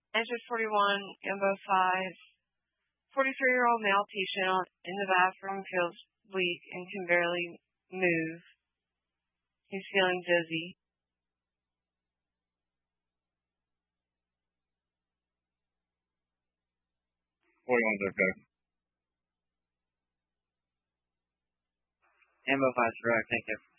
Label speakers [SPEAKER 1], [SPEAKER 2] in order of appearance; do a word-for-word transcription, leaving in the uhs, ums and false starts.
[SPEAKER 1] Enter forty-one, Ambo five. forty-three-year-old male patient in the bathroom feels weak and can barely move. He's feeling dizzy.
[SPEAKER 2] forty-one's okay.
[SPEAKER 3] Ambo five's correct, thank you.